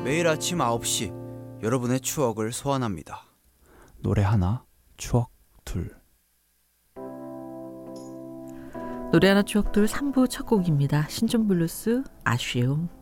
매일 아침 9시 여러분의 추억을 소환합니다. 노래 하나, 추억 둘. 노래 하나 추억 둘 3부 첫 곡입니다. 신촌블루스 아쉬움.